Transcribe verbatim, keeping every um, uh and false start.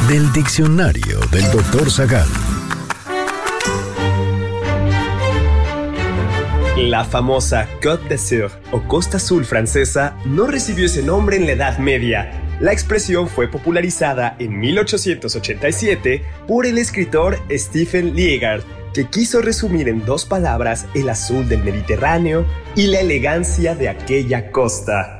del diccionario del doctor Zagal. La famosa Côte d'Azur o Costa Azul francesa no recibió ese nombre en la Edad Media. La expresión fue popularizada en mil ochocientos ochenta y siete por el escritor Stephen Liegard, que quiso resumir en dos palabras el azul del Mediterráneo y la elegancia de aquella costa.